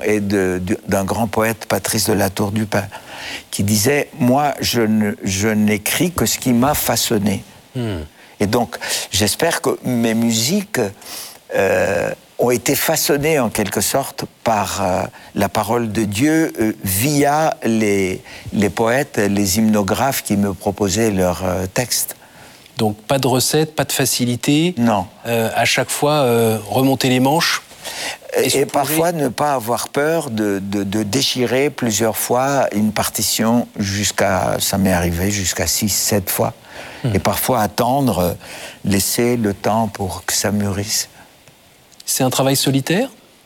est d'un grand poète, Patrice de La Tour du Pin, qui disait « Moi, je n'écris que ce qui m'a façonné. Et donc, j'espère que mes musiques ont été façonnées en quelque sorte par la parole de Dieu via les poètes, les hymnographes qui me proposaient leurs textes. Donc pas de recette, pas de facilité. Non. À chaque fois, remonter les manches. Et parfois ne pas avoir peur de déchirer plusieurs fois une partition ça m'est arrivé jusqu'à 6-7 fois. Et parfois attendre, laisser le temps pour que ça mûrisse. C'est un travail solitaire ?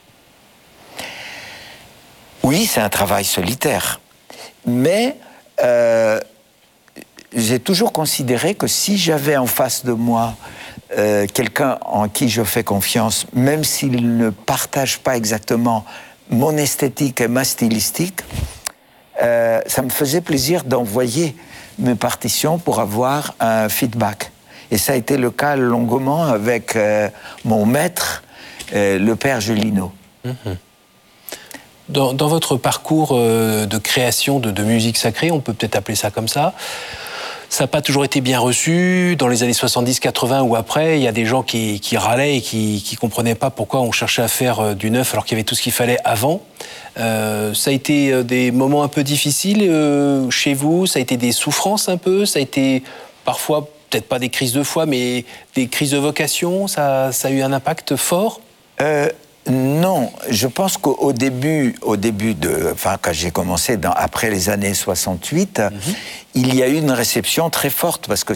Oui, c'est un travail solitaire. Mais j'ai toujours considéré que si j'avais en face de moi quelqu'un en qui je fais confiance, même s'il ne partage pas exactement mon esthétique et ma stylistique, ça me faisait plaisir d'envoyer mes partitions pour avoir un feedback. Et ça a été le cas longuement avec mon maître, le père Gélineau. Dans votre parcours de création de musique sacrée, on peut peut-être appeler ça comme ça, ça n'a pas toujours été bien reçu. Dans les années 70-80 ou après, il y a des gens qui râlaient et qui ne comprenaient pas pourquoi on cherchait à faire du neuf alors qu'il y avait tout ce qu'il fallait avant. Ça a été des moments un peu difficiles chez vous, ça a été des souffrances un peu, ça a été parfois, peut-être pas des crises de foi, mais des crises de vocation, ça a eu un impact fort ? Non, je pense qu'au début quand j'ai commencé après les années 68, il y a eu une réception très forte parce que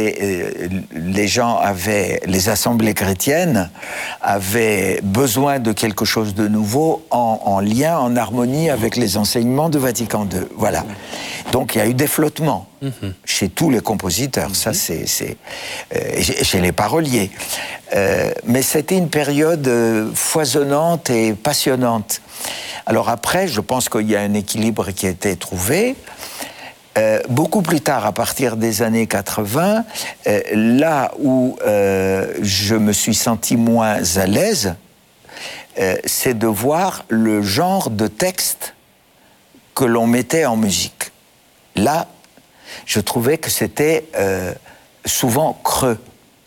les assemblées chrétiennes avaient besoin de quelque chose de nouveau en lien, en harmonie avec les enseignements de Vatican II. Voilà. Donc il y a eu des flottements chez tous les compositeurs, ça c'est chez les paroliers. Mais c'était une période foisonnante et passionnante. Alors après, je pense qu'il y a un équilibre qui a été trouvé. Beaucoup plus tard, à partir des années 80, là où je me suis senti moins à l'aise, c'est de voir le genre de texte que l'on mettait en musique. Là, je trouvais que c'était souvent creux.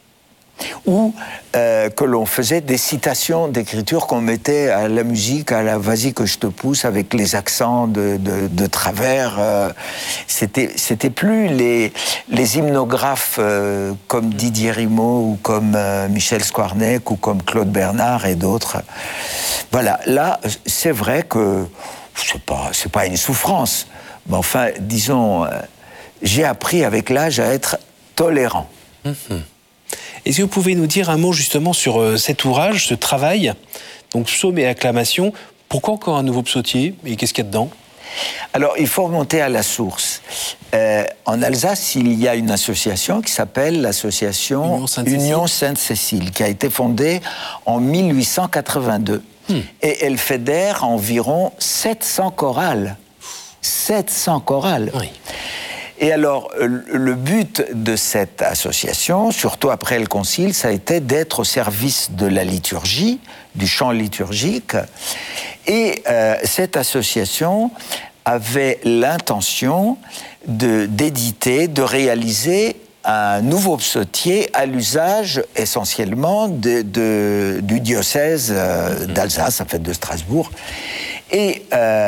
Ou que l'on faisait des citations d'écriture qu'on mettait à la musique, à la « vas-y que je te pousse » avec les accents de travers. C'était plus les hymnographes comme Didier Rimaud ou comme Michel Squarnec ou comme Claude Bernard et d'autres. Voilà, là, c'est vrai que c'est pas une souffrance. Mais enfin, disons, j'ai appris avec l'âge à être tolérant. Est-ce que vous pouvez nous dire un mot justement sur cet ouvrage, ce travail, donc psaume et acclamation? Pourquoi encore un nouveau psautier et qu'est-ce qu'il y a dedans? Alors, il faut remonter à la source. En Alsace, il y a une association qui s'appelle l'association Union Sainte-Cécile, qui a été fondée en 1882. Et elle fédère environ 700 chorales. 700 chorales. Oui. Et alors, le but de cette association, surtout après le Concile, ça a été d'être au service de la liturgie, du chant liturgique. Et cette association avait l'intention d'éditer, de réaliser un nouveau psautier à l'usage essentiellement du diocèse d'Alsace, en fait de Strasbourg. Et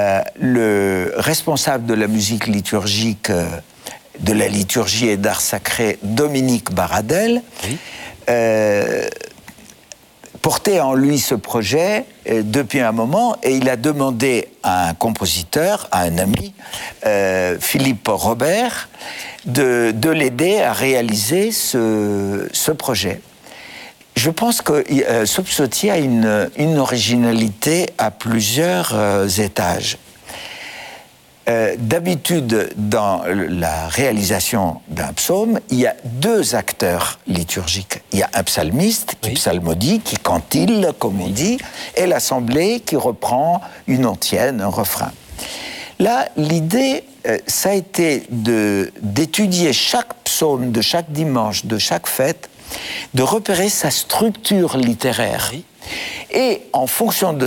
le responsable de la musique liturgique, de la liturgie et d'art sacré, Dominique Baradel, portait en lui ce projet depuis un moment, et il a demandé à un compositeur, à un ami, Philippe Robert, de l'aider à réaliser ce projet. Je pense que ce psautier a une originalité à plusieurs étages. D'habitude, dans la réalisation d'un psaume, il y a deux acteurs liturgiques. Il y a un psalmiste qui psalmodie, qui cantille, comme on dit, et l'assemblée qui reprend une antienne, un refrain. Là, l'idée, ça a été d'étudier chaque psaume de chaque dimanche, de chaque fête, de repérer sa structure littéraire. Et en fonction de